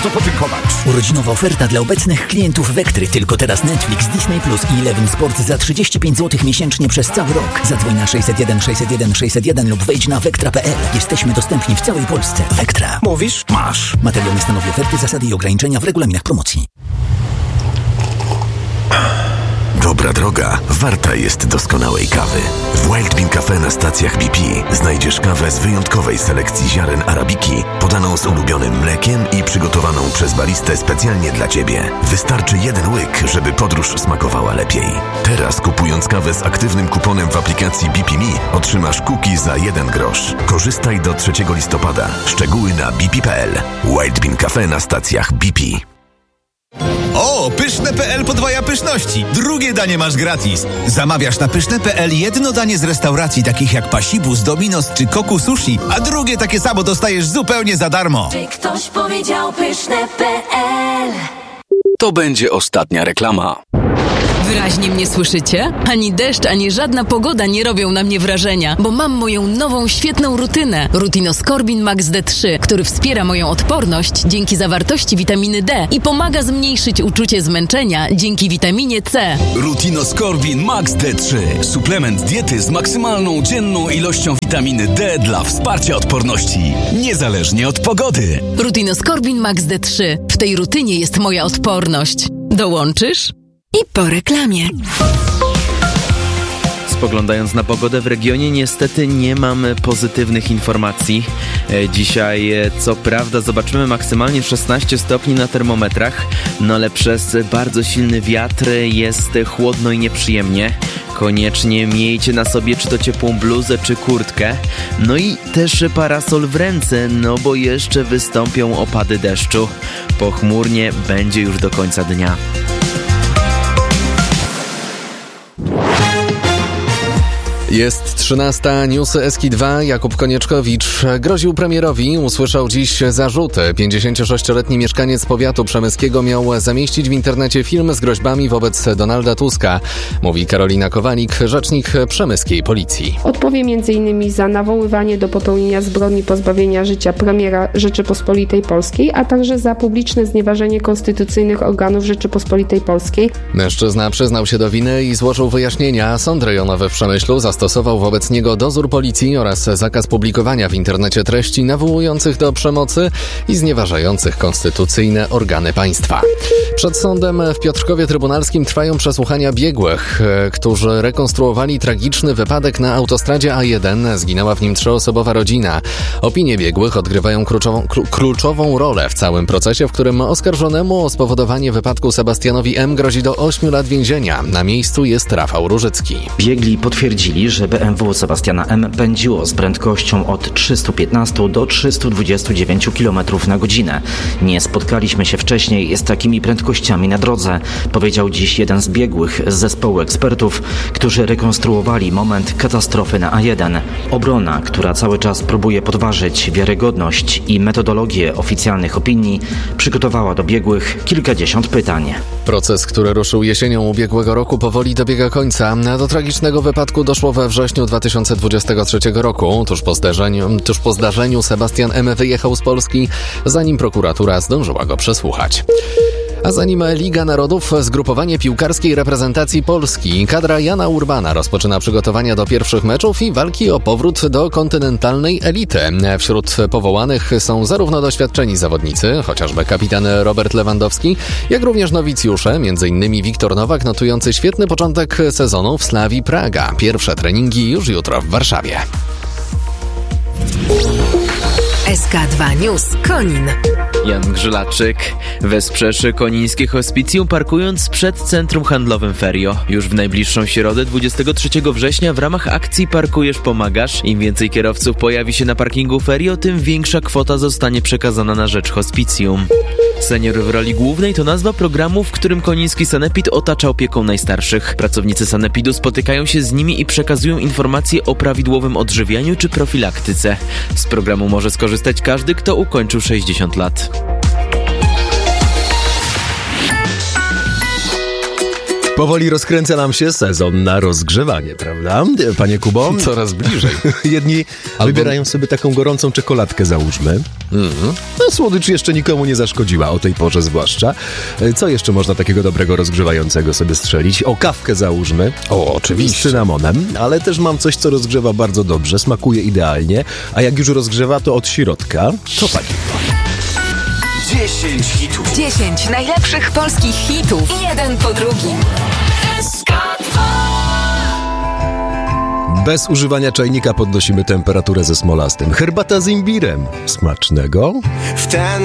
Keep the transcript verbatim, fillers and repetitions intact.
bardzo podziękować. Urodzinowa oferta dla obecnych klientów Vektry. Tylko teraz Netflix, Disney Plus i Eleven Sport za trzydzieści pięć złotych miesięcznie przez cały rok. Zadzwoń na sześćset jeden sześćset jeden sześćset jeden lub wejdź na vektra kropka p l. Jesteśmy dostępni w całej Polsce. Vektra. Mówisz? Masz. Materiał nie stanowi oferty, zasady i ograniczenia w regulaminach promocji. Dobra droga warta jest doskonałej kawy. W Wild Bean Cafe na stacjach B P znajdziesz kawę z wyjątkowej selekcji ziaren arabiki, podaną z ulubionym mlekiem i przygotowaną przez baristę specjalnie dla Ciebie. Wystarczy jeden łyk, żeby podróż smakowała lepiej. Teraz kupując kawę z aktywnym kuponem w aplikacji B P Me otrzymasz kuki za jeden grosz. Korzystaj do trzeciego listopada. Szczegóły na b p kropka p l. Wild Bean Cafe na stacjach B P. O, pyszne kropka p l podwaja pyszności. Drugie danie masz gratis. Zamawiasz na pyszne kropka p l jedno danie z restauracji takich jak Pasibus, Dominos czy Koku Sushi, a drugie takie samo dostajesz zupełnie za darmo. Czy ktoś powiedział pyszne kropka p l? To będzie ostatnia reklama. Wyraźnie mnie słyszycie? Ani deszcz, ani żadna pogoda nie robią na mnie wrażenia, bo mam moją nową, świetną rutynę. Rutinoskorbin Max D trzy, który wspiera moją odporność dzięki zawartości witaminy D i pomaga zmniejszyć uczucie zmęczenia dzięki witaminie C. Rutinoskorbin Max D trzy. Suplement diety z maksymalną dzienną ilością witaminy D dla wsparcia odporności, niezależnie od pogody. Rutinoskorbin Max D trzy. W tej rutynie jest moja odporność. Dołączysz? I po reklamie. Spoglądając na pogodę w regionie, niestety nie mamy pozytywnych informacji. Dzisiaj, co prawda, zobaczymy maksymalnie szesnaście stopni na termometrach, no ale przez bardzo silny wiatr jest chłodno i nieprzyjemnie. Koniecznie miejcie na sobie czy to ciepłą bluzę, czy kurtkę. No i też parasol w ręce, no bo jeszcze wystąpią opady deszczu. Pochmurnie będzie już do końca dnia. Jest trzynasta, newsy S K dwa. Jakub Konieczkowicz groził premierowi, usłyszał dziś zarzuty. pięćdziesięciosześcioletni mieszkaniec powiatu przemyskiego miał zamieścić w internecie film z groźbami wobec Donalda Tuska, mówi Karolina Kowalik, rzecznik przemyskiej policji. Odpowie m.in. za nawoływanie do popełnienia zbrodni pozbawienia życia premiera Rzeczypospolitej Polskiej, a także za publiczne znieważenie konstytucyjnych organów Rzeczypospolitej Polskiej. Mężczyzna przyznał się do winy i złożył wyjaśnienia. Sąd rejonowy w Przemyślu zastosował wobec niego dozór policji oraz zakaz publikowania w internecie treści nawołujących do przemocy i znieważających konstytucyjne organy państwa. Przed sądem w Piotrkowie Trybunalskim trwają przesłuchania biegłych, którzy rekonstruowali tragiczny wypadek na autostradzie A jeden. Zginęła w nim trzyosobowa rodzina. Opinie biegłych odgrywają kluczową, kluczową rolę w całym procesie, w którym oskarżonemu o spowodowanie wypadku Sebastianowi M. grozi do ośmiu lat więzienia. Na miejscu jest Rafał Różycki. Biegli potwierdzili, że B M W Sebastiana M. pędziło z prędkością od trzystu piętnastu do trzystu dwudziestu dziewięciu kilometrów na godzinę. Nie spotkaliśmy się wcześniej z takimi prędkościami na drodze, powiedział dziś jeden z biegłych z zespołu ekspertów, którzy rekonstruowali moment katastrofy na A jeden. Obrona, która cały czas próbuje podważyć wiarygodność i metodologię oficjalnych opinii, przygotowała do biegłych kilkadziesiąt pytań. Proces, który ruszył jesienią ubiegłego roku, powoli dobiega końca. Do tragicznego wypadku doszło we wrześniu dwa tysiące dwudziestego trzeciego roku. Tuż po zdarzeniu, tuż po zdarzeniu Sebastian M. wyjechał z Polski, zanim prokuratura zdążyła go przesłuchać. A zanim Liga Narodów, zgrupowanie piłkarskiej reprezentacji Polski. Kadra Jana Urbana rozpoczyna przygotowania do pierwszych meczów i walki o powrót do kontynentalnej elity. Wśród powołanych są zarówno doświadczeni zawodnicy, chociażby kapitan Robert Lewandowski, jak również nowicjusze, m.in. Wiktor Nowak, notujący świetny początek sezonu w Slavii Praga. Pierwsze treningi już jutro w Warszawie. S K dwa News Konin. Jan Grzylaczyk. Wesprzesz konińskie hospicjum, parkując przed centrum handlowym Ferio. Już w najbliższą środę, dwudziestego trzeciego września, w ramach akcji Parkujesz, Pomagasz. Im więcej kierowców pojawi się na parkingu Ferio, tym większa kwota zostanie przekazana na rzecz hospicjum. Senior w roli głównej to nazwa programu, w którym koniński sanepid otacza opieką najstarszych. Pracownicy sanepidu spotykają się z nimi i przekazują informacje o prawidłowym odżywianiu czy profilaktyce. Z programu może skorzystać każdy, kto ukończył sześćdziesiąt lat. Powoli rozkręca nam się sezon na rozgrzewanie, prawda? Panie Kubo? Coraz bliżej. Jedni Albo... wybierają sobie taką gorącą czekoladkę, załóżmy. Mm-hmm. No, słodycz jeszcze nikomu nie zaszkodziła, o tej porze zwłaszcza. Co jeszcze można takiego dobrego rozgrzewającego sobie strzelić? O, kawkę załóżmy. O, oczywiście. Z cynamonem, ale też mam coś, co rozgrzewa bardzo dobrze, smakuje idealnie, a jak już rozgrzewa, to od środka. Co pani? dziesięć hitów. dziesięć najlepszych polskich hitów. Jeden po drugim. Bez używania czajnika podnosimy temperaturę ze smolastym. Herbata z imbirem. Smacznego. W ten